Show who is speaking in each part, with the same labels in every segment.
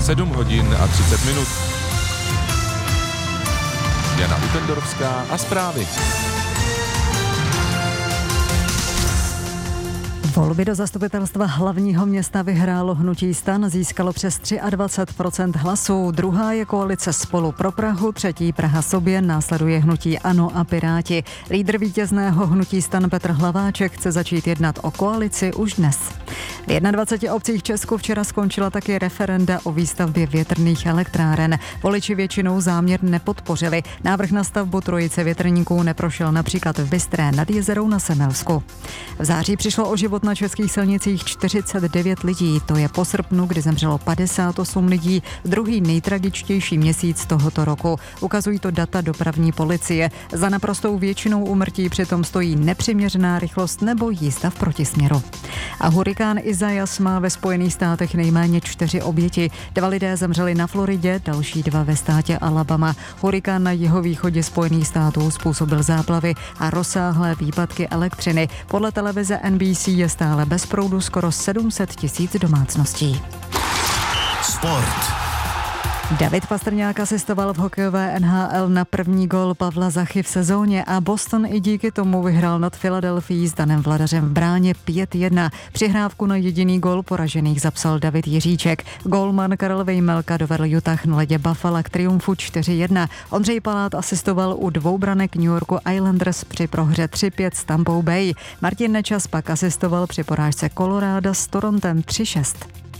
Speaker 1: 7 hodin a 30 minut. Jana Utendorovská a zprávy.
Speaker 2: Volby do zastupitelstva hlavního města vyhrálo hnutí STAN, získalo přes 23% hlasů. Druhá je koalice Spolu pro Prahu, třetí Praha sobě, následuje hnutí ANO a Piráti. Lídr vítězného hnutí STAN Petr Hlaváček chce začít jednat o koalici už dnes. V 21 obcích Česku včera skončila taky referenda o výstavbě větrných elektráren. Voliči většinou záměr nepodpořili. Návrh na stavbu trojice větrníků neprošel například v Bystré nad Jezerou na Semelsku. V září přišlo o život na českých silnicích 49 lidí. To je po srpnu, kdy zemřelo 58 lidí, druhý nejtragičtější měsíc tohoto roku. Ukazují to data dopravní policie. Za naprostou většinou úmrtí přitom stojí nepřiměřená rychlost nebo jízda v protisměru. A hurikán Isaias má ve Spojených státech nejméně 4 oběti. 2 lidé zemřeli na Floridě, další 2 ve státě Alabama. Hurikán na jihovýchodě Spojených států způsobil záplavy a rozsáhlé výpadky elektřiny. Podle televize NBC je stále bez proudu skoro 700 000 domácností.
Speaker 3: Sport.
Speaker 2: David Pastrňák asistoval v hokejové NHL na první gól Pavla Zachy v sezóně a Boston i díky tomu vyhrál nad Filadelfií s Danem Vladařem v bráně 5-1. Přihrávku na jediný gól poražených zapsal David Jiříček. Gólman Karel Vejmelka dovedl Utah na ledě Buffalo k triumfu 4-1. Ondřej Palát asistoval u 2 branek New Yorku Islanders při prohře 3-5 s Tampou Bay. Martin Nečas pak asistoval při porážce Colorada s Torontem 3-6.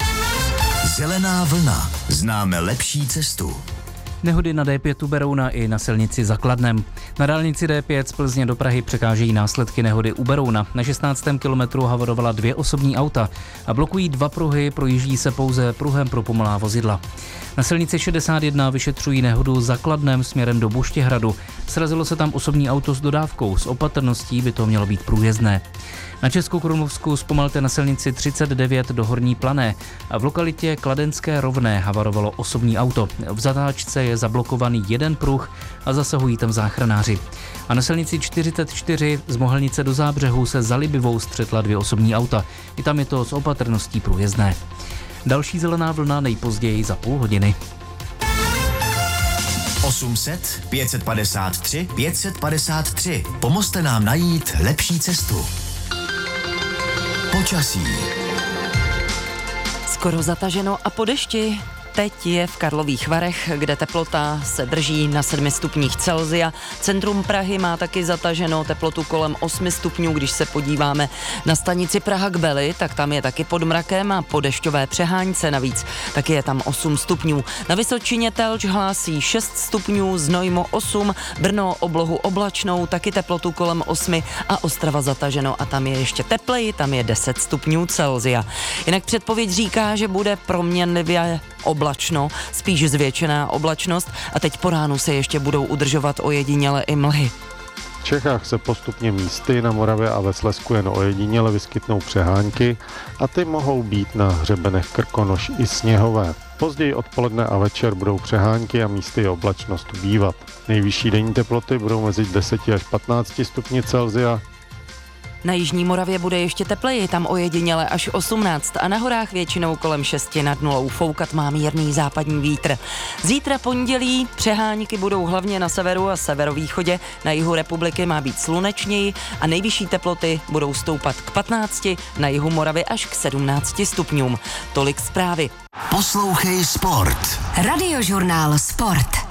Speaker 3: Zelená vlna. Známe lepší cestu.
Speaker 4: Nehody na D5 u Berouna i na silnici za Kladnem. Na dálnici D5 z Plzně do Prahy překážejí následky nehody u Berouna. Na 16. kilometru havarovala 2 osobní auta a blokují 2 pruhy, projíždí se pouze pruhem pro pomalá vozidla. Na silnici 61 vyšetřují nehodu za Kladnem směrem do Buštěhradu. Srazilo se tam osobní auto s dodávkou, s opatrností by to mělo být průjezdné. Na Českou Krumlovsku zpomalte na silnici 39 do Horní Plané a v lokalitě Kladenské Rovné havarovalo osobní auto. V zatáčce je zablokovaný 1 pruh a zasahují tam záchranáři. A na silnici 44 z Mohelnice do Zábřehu se za Libivou střetla 2 osobní auta. I tam je to s opatrností průjezdné. Další zelená vlna nejpozději za půl hodiny.
Speaker 3: 800 553 553. Pomozte nám najít lepší cestu. Počasí.
Speaker 5: Skoro zataženo a po dešti. Teď je v Karlových Varech, kde teplota se drží na 7 stupních Celsia. Centrum Prahy má taky zataženo, teplotu kolem 8 stupňů. Když se podíváme na stanici Praha k Beli, tak tam je taky pod mrakem a po dešťové přehánce navíc taky je tam 8 stupňů. Na Vysočině Telč hlásí 6 stupňů, Znojmo 8, Brno oblohu oblačnou, taky teplotu kolem 8 a Ostrava zataženo a tam je ještě tepleji, tam je 10 stupňů Celsia. Jinak předpověď říká, že bude proměnlivě oblačno, spíš zvětšená oblačnost a teď po ránu se ještě budou udržovat ojediněle i mlhy.
Speaker 6: V Čechách se postupně místy, na Moravě a ve Slezsku jen ojediněle vyskytnou přehánky a ty mohou být na hřebenech Krkonoš i sněhové. Později odpoledne a večer budou přehánky a místy oblačnost ubývat. Nejvyšší denní teploty budou mezi 10 až 15 stupni Celsia.
Speaker 5: Na jižní Moravě bude ještě tepleji, tam ojediněle až 18 a na horách většinou kolem 6 nad nulou. Foukat má mírný západní vítr. Zítra pondělí přehánky budou hlavně na severu a severovýchodě. Na jihu republiky má být slunečněji a nejvyšší teploty budou stoupat k 15, na jihu Moravy až k 17 stupňům. Tolik zprávy.
Speaker 3: Poslouchej Sport.
Speaker 7: Radiožurnál Sport.